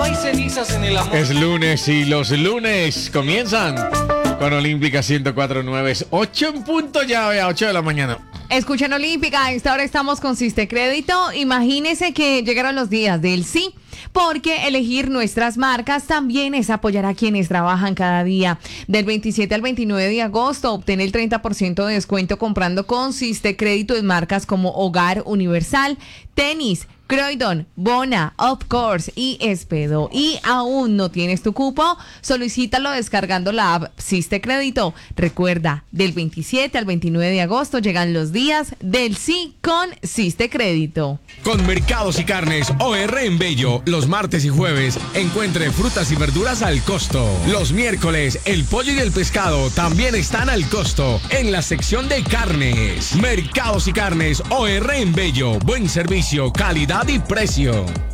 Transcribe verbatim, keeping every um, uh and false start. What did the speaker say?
hay cenizas en el amor. Es lunes y los lunes comienzan con Olímpica ciento cuatro punto nueve. ocho en punto ya, a ocho de la mañana. Escuchen Olímpica, a esta hora estamos con Siste Crédito. Imagínense que llegaron los días del sí, porque elegir nuestras marcas también es apoyar a quienes trabajan cada día. Del veintisiete al veintinueve de agosto, obtén el treinta por ciento de descuento comprando con Siste Crédito en marcas como Hogar Universal, Tenis, Croydon, Bona, Of Course y Espedo. Y aún no tienes tu cupo, solicítalo descargando la app Siste Crédito. Recuerda, del veintisiete al veintinueve de agosto llegan los días del sí con Siste Crédito. Con Mercados y Carnes O R en Bello, los martes y jueves encuentre frutas y verduras al costo. Los miércoles, el pollo y el pescado también están al costo en la sección de carnes. Mercados y Carnes O R en Bello, buen servicio, calidad y precio.